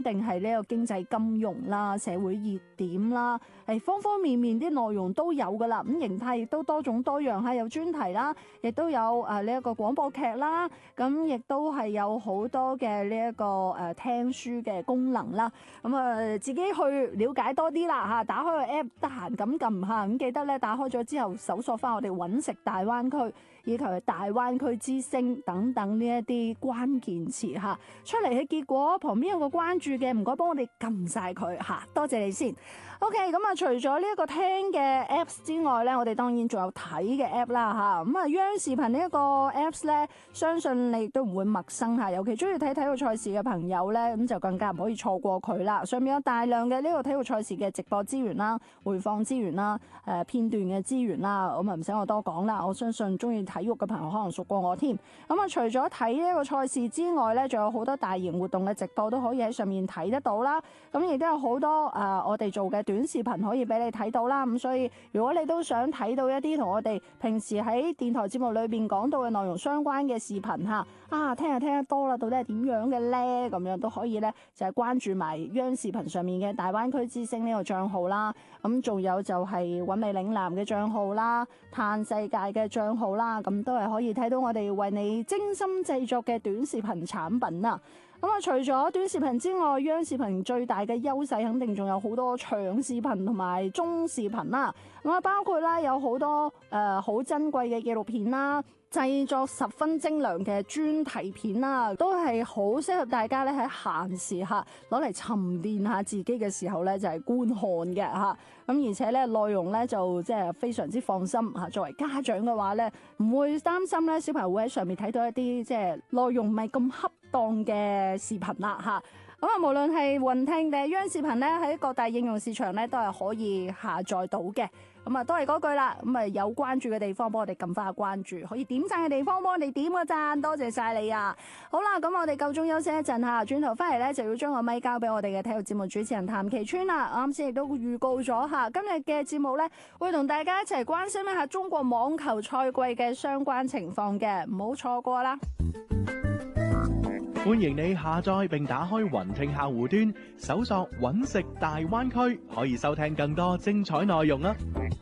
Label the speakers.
Speaker 1: 定係呢個經濟金融啦、社會熱點啦，係方方面面啲內容都有噶啦。咁形態亦都多種多樣嚇，有專題啦，亦都有呢一個廣播劇啦，咁亦都係有好多嘅呢一個聽書嘅功能啦。咁自己去了解多啲啦嚇，打開個 app 得閒咁撳下，咁記得咧打開咗之後搜索翻我哋揾食大灣區以及係大灣區之星等等呢一啲關鍵詞嚇，出嚟嘅結果旁邊有個關注嘅，唔該幫我哋撳晒佢嚇，多謝你先。OK， 咁除咗呢一個聽嘅 apps 之外咧，我哋當然仲有睇嘅 app 啦嚇。咁央視頻呢一個 apps 咧，相信你亦都唔會陌生嚇，尤其中意睇體育賽事嘅朋友咧，咁就更加唔可以錯過佢啦。上面有大量嘅呢個體育賽事嘅直播資源啦、回放資源啦、片段嘅資源啦，咁唔使我多講啦。我相信中意體育嘅朋友可能熟過我添。除咗睇呢一個賽事之外咧，仲有好多大型活動嘅直播都可以喺上面睇得到啦。咁亦都有好多我哋做嘅短視頻可以俾你睇到啦。咁所以如果你都想睇到一啲同我哋平時喺電台節目裏邊講到嘅內容相關嘅視頻嚇，聽得多啦，到底係點樣嘅咧？咁樣都可以咧，就係關注埋央視頻上面嘅大灣區之星呢個帳號啦。咁仲有就係韻味嶺南嘅帳號啦、嘆世界嘅帳號啦，咁都係可以睇到我哋為你精心製作嘅短視頻產品啦。除咗短視頻之外，央視頻最大嘅優勢肯定仲有好多長視頻同埋中視頻啦。包括啦有好多好珍貴嘅紀錄片啦，製作十分精良嘅專題片啦，都係好適合大家咧喺閒時下攞嚟沉澱下自己嘅時候咧就係觀看嘅嚇。而且咧內容咧就即係非常之放心嚇。作為家長嘅話咧，唔會擔心咧小朋友會喺上面睇到一啲即係內容唔係咁恰當嘅視頻啦嚇。無論係雲聽定係央視頻咧，喺各大應用市場咧都係可以下載到嘅。都係嗰句啦，有關注嘅地方幫我哋撳翻下關注，可以點讚嘅地方幫我哋點個讚，多謝晒你啊！好啦，咁我哋夠鐘休息一陣嚇，轉頭翻嚟咧就要將個咪交俾我哋嘅體育節目主持人譚其川啦。啱先亦都預告咗嚇，今日嘅節目咧會同大家一齊關心一下中國網球賽季嘅相關情況嘅，唔好錯過啦！
Speaker 2: 歡迎你下載並打開雲聽客戶端，搜索揾食大灣區，可以收聽更多精彩內容啦！